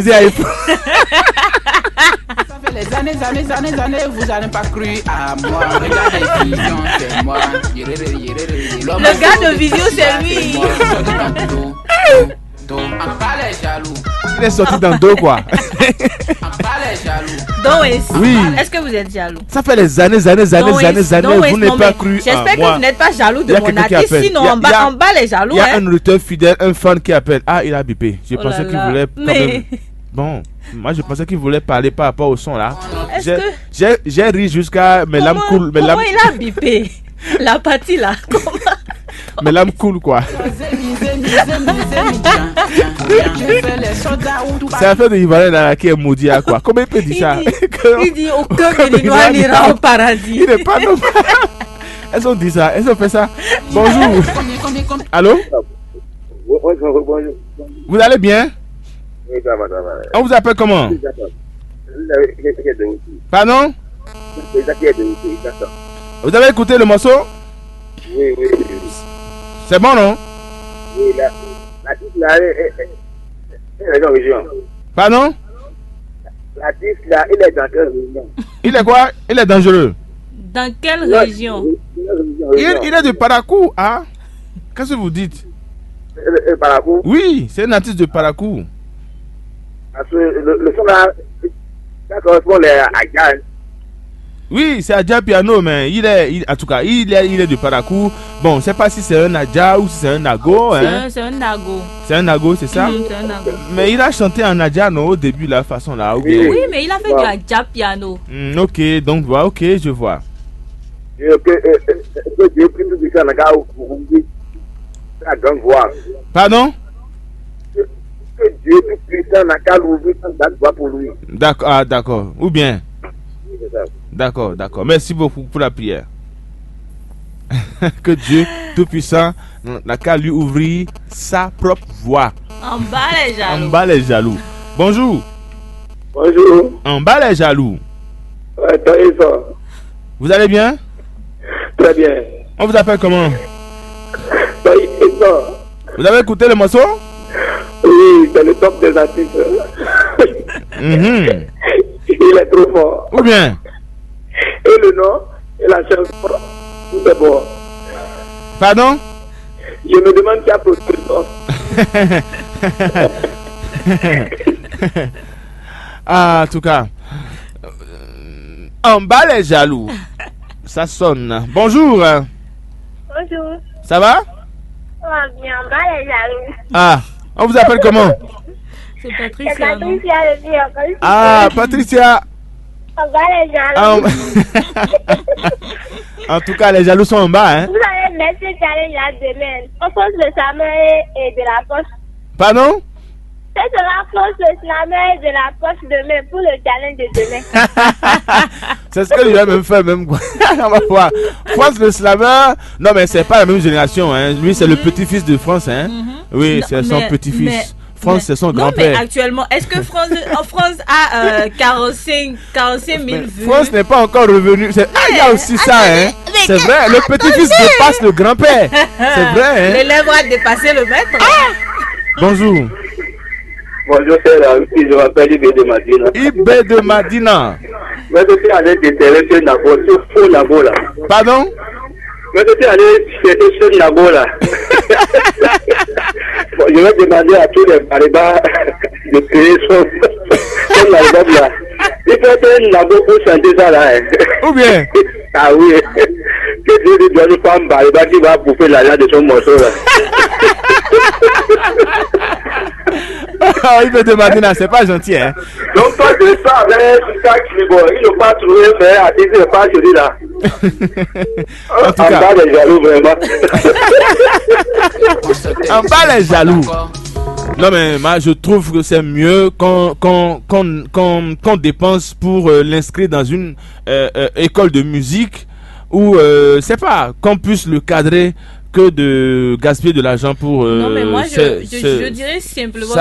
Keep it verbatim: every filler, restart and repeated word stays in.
Ça fait les années, années, années, années, vous n'avez pas cru à moi. Regardez, vision, c'est moi. Le gars de Vision, c'est lui. Il est sorti dans deux quoi. Donc, est oui. Est-ce que vous êtes jaloux? Ça fait les années, années, années, donc, années, années. donc, vous n'avez pas cru à j'espère moi. que vous n'êtes pas jaloux de mon artiste. Sinon, a, on, bat, on bat les jaloux. Il y a hein. un auditeur fidèle, un fan qui appelle. Ah, il a bipé. Je oh pensais qu'il là. voulait. Mais... Même... Bon, moi je pensais qu'il voulait parler par rapport au son là. Est-ce que... J'ai, j'ai ri jusqu'à mes lames coulent. Comment lames... il a bipé? La partie là. Comment? Mes lames coulent quoi. C'est un fait de Ivoirien dans qui est maudit à quoi. Comment il peut dire ça? Il dit, il dit aucun Béninois n'ira au paradis. Il n'est pas normal. Elles ont dit ça, elles ont fait ça. Bonjour. Allô? Vous allez bien? On vous appelle comment? Pardon? Vous avez écouté le morceau? Oui, oui, oui. C'est bon, non? Oui, la l'artiste là est dans la région. Pardon? L'artiste là, il est dans quelle région? Il est quoi? Il est dangereux. Dans quelle région? Il, il est de Parakou, hein? Qu'est-ce que vous dites? Le, le Parakou? Oui, c'est un artiste de Parakou. Parce que le, le son là, ça correspond à Yann. Oui, c'est Adja Piano, mais il est, il, en tout cas, il est, il est de Parakou. Bon, je ne sais pas si c'est un Adja ou si c'est un Nago. Hein. C'est un, un Nago. C'est un Nago, c'est ça? Mmh, c'est un Nago. Mais il a chanté en Adja, non, au début, la façon là. Okay. Oui, mais il a fait wow. du Adja Piano. Mmh, ok, donc, voilà, ok, je vois. Pardon? Que Dieu tout-puissant n'a qu'à l'ouvrir sans date voix pour lui. D'accord, ah, d'accord. Ou bien? D'accord, d'accord. Merci beaucoup pour la prière. Que Dieu Tout-Puissant n'a qu'à lui ouvrir sa propre voie. En bas les jaloux. En bas les jaloux. Bonjour. Bonjour. En bas les jaloux. Ouais, toi, ça. Vous allez bien? Très bien. On vous appelle comment? Toi, ça. Vous avez écouté le morceau? Oui, c'est le top des artistes. Mm-hmm. Il est trop fort. Ou bien? Et le nom et la chanson, tout est bon. Pardon? Je me demande qui a produit ça. Ah, en tout cas. En bas les jaloux. Ça sonne. Bonjour. Bonjour. Ça va? Oh, bien, en bas les jaloux. Ah, on vous appelle comment? C'est Patricia. C'est Patricia le vieux. Ah, Patricia. En bas les jaloux. En... en tout cas, les jaloux sont en bas, hein? Vous allez mettre ce challenge là demain. On pose le slammer et de la poche. Pardon? C'est de la poche, le slammer et de la poche demain pour le challenge de demain. C'est ce que lui a même fait, même quoi. On va voir. France le slammer. Non, mais c'est pas la même génération, hein. Lui, c'est mm-hmm. le petit-fils de France, hein. Mm-hmm. Oui, c'est son petit-fils. France, c'est son grand-père. Non, mais actuellement, est-ce que France, en France a euh, quarante-cinq mille vues? France n'est pas encore revenu. Ah, il y a aussi ça, hein. C'est vrai, le petit-fils dépasse le grand-père. C'est vrai, hein. L'élève a dépassé le maître. Ah! Bonjour. Bonjour, c'est là, je m'appelle Ibé de Madina. Ibé de Madina. Mais je suis allé déterrer ce Nago, ce faux Nago là. Pardon? Mais je suis allé chercher ce Nago là. Bon, je vais demander à tous les Bariba de créer son, son album là. Il faut être un Nago pour chanter ça là. Hein. Ou bien? Ah oui. Que Dieu lui donne une femme Bariba qui va bouffer l'argent de son morceau là. Oh, il veut demander là, c'est pas gentil, hein. Donc, toi, je ça avec ça qui bon, il n'a pas trouvé faire à dire qu'il n'est pas celui-là. En tout cas. En bas les jaloux, vraiment. En bas les jaloux. Non, mais moi, je trouve que c'est mieux qu'on qu'on qu'on qu'on qu'on dépense pour euh, l'inscrire dans une euh, euh, école de musique ou, euh, c'est pas, qu'on puisse le cadrer que de gaspiller de l'argent pour. Euh, non, mais moi, je, je, c'est, je dirais simplement.